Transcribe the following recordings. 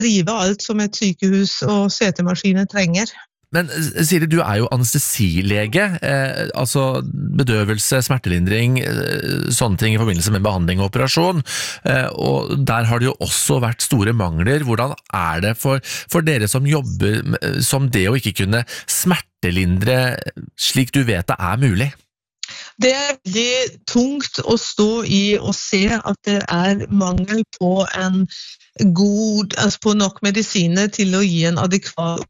drive alt som et sykehus og CT-maskiner trenger. Men Siri, du jo anestesilege, altså bedøvelse, smertelindring, sånne ting i forbindelse med behandling og operasjon, og der har det jo også vært store mangler. Hvordan det for dere som jobber som det å ikke kunne smertelindre slik du vet det mulig? Det veldig tungt å stå i og se at det mangel på på nok medisiner til å gi en adekvat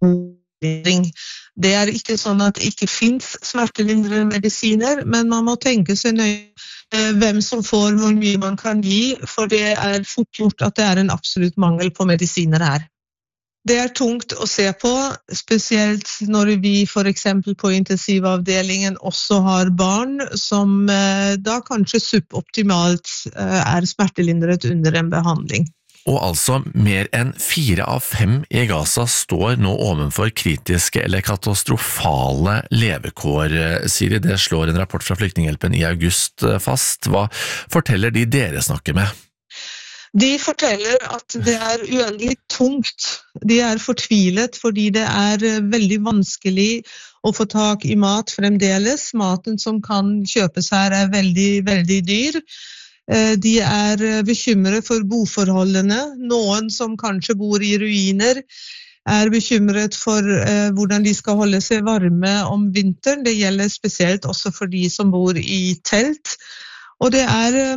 Det ikke sånn at det ikke finnes smertelindrende medisiner, men man må tenke seg nøye hvem som får hvor mye man kan gi, for det fort gjort at det en absolutt mangel på medisiner her. Det tungt å se på, spesielt når vi for eksempel på intensivavdelingen også har barn som da kanskje suboptimalt smertelindret under en behandling. Og altså mer enn 4 av 5 i Gaza står nå ovenfor kritiske eller katastrofale levekår, Siri. Det slår en rapport fra Flyktninghjelpen i august fast. Hva forteller de dere snakker med? De forteller at det uendelig tungt. De fortvilet fordi det veldig vanskelig å få tak i mat fremdeles. Maten som kan kjøpes her veldig, veldig dyr. De bekymret for boforholdene. Noen som kanskje bor i ruiner bekymret for hvordan de skal holde seg varme om vinteren. Det gjelder spesielt også for de som bor i telt. Og det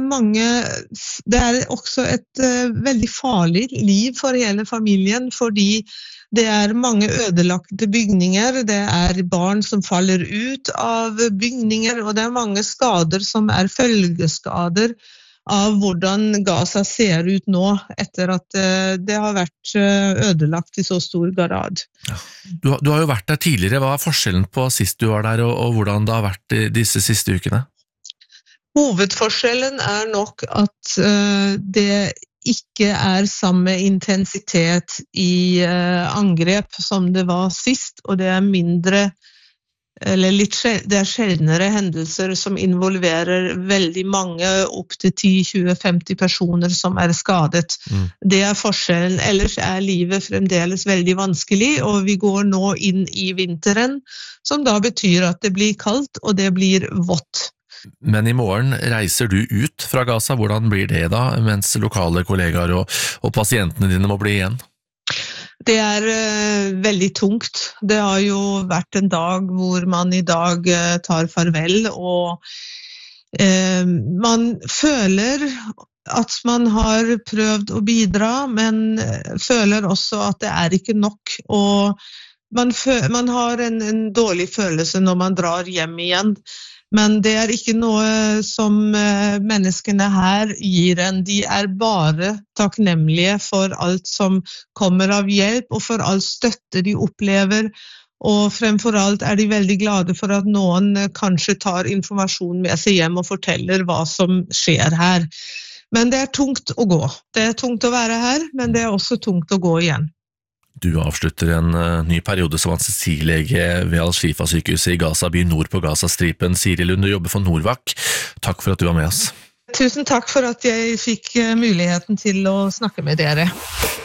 det også et veldig farlig liv for hele familien, fordi det mange ødelagte bygninger, det barn som faller ut av bygninger, og det mange skader som følgeskader av hvordan Gaza ser ut nå, etter at det har vært ødelagt i så stor grad. Ja. Du har jo vært der tidligere. Hva forskjellen på sist du var der, og hvordan det har vært disse siste ukene? Hovedforskjellen nok at det ikke samme intensitet i angrep som det var sist, og det mindre eller det sjeldnere hendelser som involverer veldig mange, opp til 10-20-50 personer som skadet. Det forskjellen. Ellers livet fremdeles veldig vanskelig, og vi går nå inn i vinteren, som da betyr at det blir kaldt og det blir vått. Men i morgen reiser du ut fra Gaza. Hvordan blir det da, mens lokale kollegaer og pasientene dine må bli igjen? Det veldig tungt. Det har jo vært en dag hvor man i dag tar farvel, og man føler at man har prøvd å bidra, men føler også at det ikke nok, og man har en dårlig følelse når man drar hjem igjen. Men det ikke noe som menneskene her gir en. De bare takknemlige for alt som kommer av hjelp, og for all støtte de opplever. Og fremfor alt de veldig glade for at noen kanskje tar informasjon med seg hjem og forteller hva som skjer her. Men det tungt å gå. Det tungt å være her, men det også tungt å gå igjen. Du avslutter en ny periode som anestesilege ved Al-Shifa-sykehuset i Gaza by nord på Gazastripen. Siri Lund, du jobber for Norvac. Takk for at du var med oss. Tusen takk for at jeg fikk muligheten til å snakke med dere.